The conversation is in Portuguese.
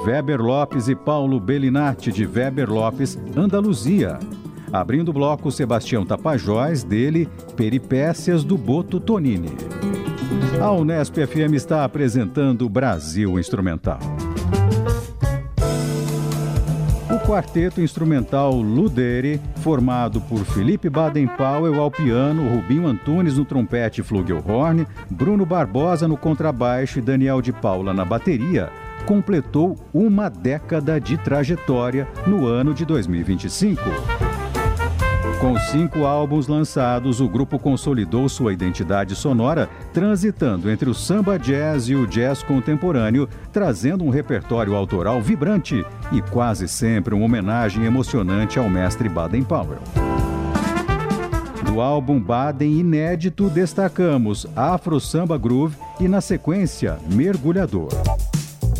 Weber Lopes e Paulo Bellinati, de Weber Lopes, Andaluzia. Abrindo o bloco, Sebastião Tapajós, dele, Peripécias do Boto Tonini. A Unesp FM está apresentando Brasil Instrumental. O quarteto instrumental Ludere, formado por Felipe Baden-Powell ao piano, Rubinho Antunes no trompete e flugelhorn, Bruno Barbosa no contrabaixo e Daniel de Paula na bateria, completou uma década de trajetória no ano de 2025. Com 5 álbuns lançados, o grupo consolidou sua identidade sonora, transitando entre o samba jazz e o jazz contemporâneo, trazendo um repertório autoral vibrante e quase sempre uma homenagem emocionante ao mestre Baden-Powell. Do álbum Baden inédito, destacamos Afro Samba Groove e, na sequência, Mergulhador.